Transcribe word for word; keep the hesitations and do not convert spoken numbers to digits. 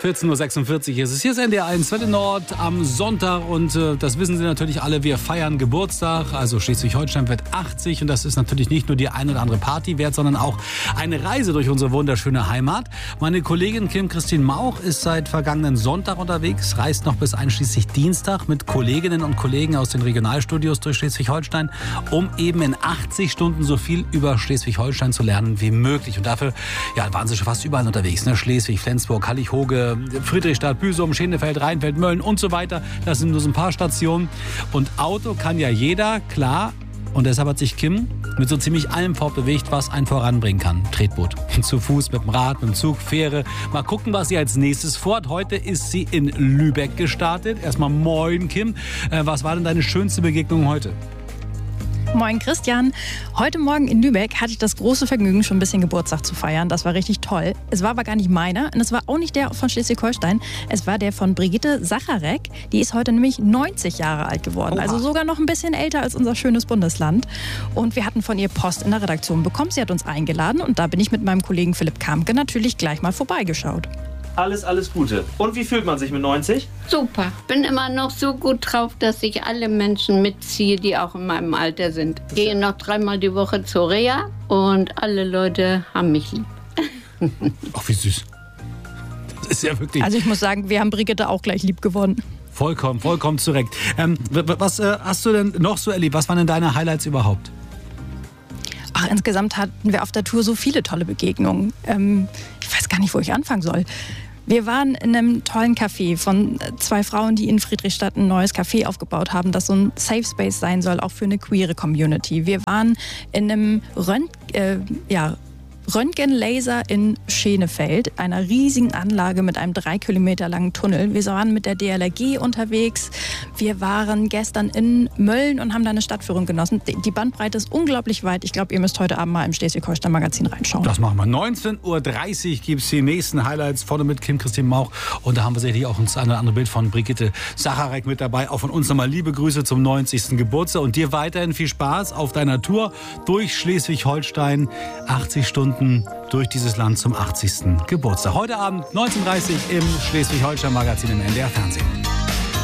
vierzehn Uhr sechsundvierzig ist es. Hier ist N D R eins Welle Nord am Sonntag und äh, das wissen Sie natürlich alle, wir feiern Geburtstag. Also Schleswig-Holstein wird achtzig und das ist natürlich nicht nur die ein oder andere Party wert, sondern auch eine Reise durch unsere wunderschöne Heimat. Meine Kollegin Kim-Christine Mauch ist seit vergangenen Sonntag unterwegs, reist noch bis einschließlich Dienstag mit Kolleginnen und Kollegen aus den Regionalstudios durch Schleswig-Holstein, um eben in achtzig Stunden so viel über Schleswig-Holstein zu lernen wie möglich. Und dafür ja, waren sie schon fast überall unterwegs. Ne? Schleswig, Flensburg, Hallig-Hoge, Friedrichstadt, Büsum, Schenefeld, Rheinfeld, Mölln und so weiter. Das sind nur so ein paar Stationen. Und Auto kann ja jeder, klar. Und deshalb hat sich Kim mit so ziemlich allem fortbewegt, was einen voranbringen kann. Tretboot, zu Fuß, mit dem Rad, mit dem Zug, Fähre. Mal gucken, was sie als nächstes vorhat. Heute ist sie in Lübeck gestartet. Erstmal moin, Kim. Äh, was war denn deine schönste Begegnung heute? Moin Christian. Heute Morgen in Lübeck hatte ich das große Vergnügen, schon ein bisschen Geburtstag zu feiern. Das war richtig toll. Es war aber gar nicht meiner und es war auch nicht der von Schleswig-Holstein. Es war der von Brigitte Sacharek. Die ist heute nämlich neunzig Jahre alt geworden. Oha. Also sogar noch ein bisschen älter als unser schönes Bundesland. Und wir hatten von ihr Post in der Redaktion bekommen. Sie hat uns eingeladen und da bin ich mit meinem Kollegen Philipp Kamke natürlich gleich mal vorbeigeschaut. Alles, alles Gute. Und wie fühlt man sich mit neunzig? Super. Bin immer noch so gut drauf, dass ich alle Menschen mitziehe, die auch in meinem Alter sind. Gehe noch dreimal die Woche zur Reha und alle Leute haben mich lieb. Ach, wie süß. Das ist ja wirklich... Also ich muss sagen, wir haben Brigitte auch gleich lieb gewonnen. Vollkommen, vollkommen zurecht. Ähm, was äh, hast du denn noch so erlebt? Was waren denn deine Highlights überhaupt? Ach, insgesamt hatten wir auf der Tour so viele tolle Begegnungen. Ähm, ich weiß gar nicht, wo ich anfangen soll. Wir waren in einem tollen Café von zwei Frauen, die in Friedrichstadt ein neues Café aufgebaut haben, das so ein Safe Space sein soll, auch für eine queere Community. Wir waren in einem Rönt äh, ja, Röntgenlaser in Schenefeld, einer riesigen Anlage mit einem drei Kilometer langen Tunnel. Wir waren mit der D L R G unterwegs. Wir waren gestern in Mölln und haben da eine Stadtführung genossen. Die Bandbreite ist unglaublich weit. Ich glaube, ihr müsst heute Abend mal im Schleswig-Holstein-Magazin reinschauen. Das machen wir. neunzehn Uhr dreißig gibt es die nächsten Highlights. Vorne mit Kim-Christine Mauch. Und da haben wir sicherlich auch das eine oder andere Bild von Brigitte Sacharek mit dabei. Auch von uns nochmal liebe Grüße zum neunzigsten Geburtstag. Und dir weiterhin viel Spaß auf deiner Tour durch Schleswig-Holstein. achtzig Stunden durch dieses Land zum achtzigsten Geburtstag. Heute Abend neunzehn Uhr dreißig im Schleswig-Holstein-Magazin im N D R Fernsehen.